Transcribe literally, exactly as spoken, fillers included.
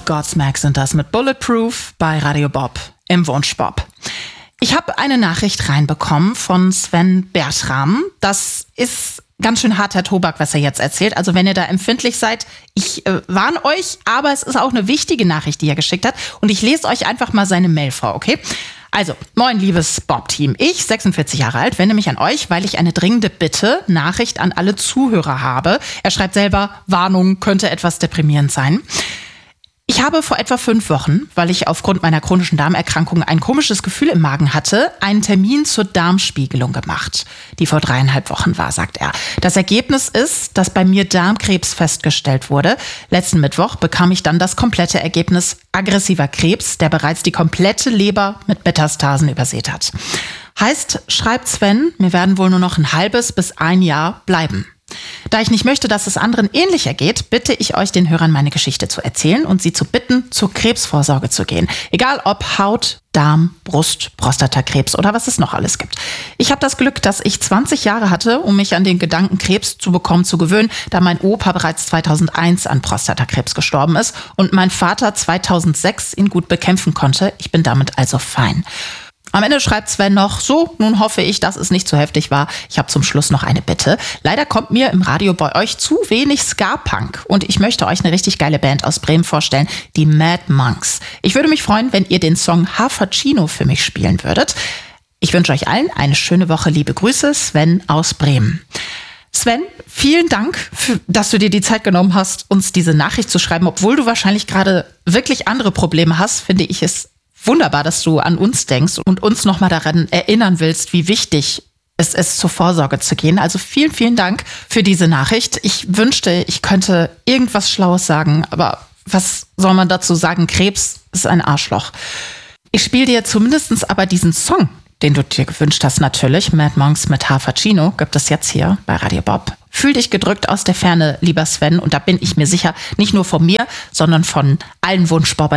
Godsmack sind das mit Bulletproof bei Radio Bob im Wunschbob. Ich habe eine Nachricht reinbekommen von Sven Bertram. Das ist ganz schön harter Tobak, was er jetzt erzählt. Also wenn ihr da empfindlich seid, ich äh, warne euch, aber es ist auch eine wichtige Nachricht, die er geschickt hat. Und ich lese euch einfach mal seine Mail vor, okay? Also, moin liebes Bob-Team. Ich, sechsundvierzig Jahre alt, wende mich an euch, weil ich eine dringende Bitte, Nachricht an alle Zuhörer habe. Er schreibt selber, Warnung, könnte etwas deprimierend sein. Ich habe vor etwa fünf Wochen, weil ich aufgrund meiner chronischen Darmerkrankung ein komisches Gefühl im Magen hatte, einen Termin zur Darmspiegelung gemacht, die vor dreieinhalb Wochen war, sagt er. Das Ergebnis ist, dass bei mir Darmkrebs festgestellt wurde. Letzten Mittwoch bekam ich dann das komplette Ergebnis aggressiver Krebs, der bereits die komplette Leber mit Metastasen übersät hat. Heißt, schreibt Sven, mir werden wohl nur noch ein halbes bis ein Jahr bleiben. Da ich nicht möchte, dass es anderen ähnlich ergeht, bitte ich euch, den Hörern meine Geschichte zu erzählen und sie zu bitten, zur Krebsvorsorge zu gehen. Egal ob Haut, Darm, Brust, Prostatakrebs oder was es noch alles gibt. Ich habe das Glück, dass ich zwanzig Jahre hatte, um mich an den Gedanken, Krebs zu bekommen, zu gewöhnen, da mein Opa bereits zweitausendeins an Prostatakrebs gestorben ist und mein Vater zweitausendsechs ihn gut bekämpfen konnte. Ich bin damit also fein. Am Ende schreibt Sven noch, so, nun hoffe ich, dass es nicht zu heftig war. Ich habe zum Schluss noch eine Bitte. Leider kommt mir im Radio bei euch zu wenig Ska-Punk und ich möchte euch eine richtig geile Band aus Bremen vorstellen, die Mad Monks. Ich würde mich freuen, wenn ihr den Song Hafercino für mich spielen würdet. Ich wünsche euch allen eine schöne Woche. Liebe Grüße, Sven aus Bremen. Sven, vielen Dank, für, dass du dir die Zeit genommen hast, uns diese Nachricht zu schreiben. Obwohl du wahrscheinlich gerade wirklich andere Probleme hast, finde ich es wunderbar, dass du an uns denkst und uns nochmal daran erinnern willst, wie wichtig es ist, zur Vorsorge zu gehen. Also vielen, vielen Dank für diese Nachricht. Ich wünschte, ich könnte irgendwas Schlaues sagen, aber was soll man dazu sagen? Krebs ist ein Arschloch. Ich spiele dir zumindest aber diesen Song, den du dir gewünscht hast, natürlich. Mad Monks mit Hafercino gibt es jetzt hier bei Radio Bob. Fühl dich gedrückt aus der Ferne, lieber Sven. Und da bin ich mir sicher, nicht nur von mir, sondern von allen Wunschbobbern,